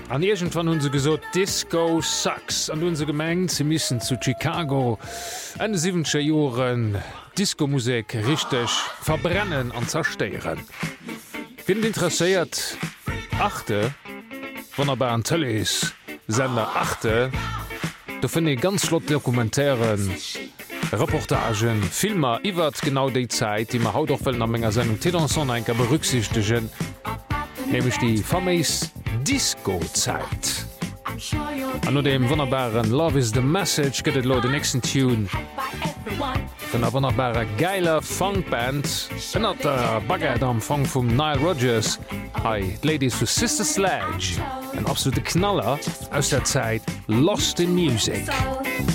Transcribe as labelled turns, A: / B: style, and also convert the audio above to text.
A: An irgendwann hun se gesot Disco Sucks an unse Gemeng ze missen zu Chicago en 7scher Joren Diskomusik richtig verbrennen an zersteieren. Find interesseiert 8. wann er bei an Tëlle is Sender 8. Da finde ich ganz flott Dokumentären, Reportagen, Filmer iwwer genau déi Zeit, die man haut doch am enger Sendung Tedanson enker berücksichtigen, nämlich die fameis Disco-Zeit. An dem wunderbaren Love is the Message gëtt lo den nächsten Tune von der wunderbare geiler Funkband ënner der Bagger am Fang vum Nile Rodgers. Hi, Ladies for Sister Sledge, ein absolute Knaller aus der Zeit Lost in Music.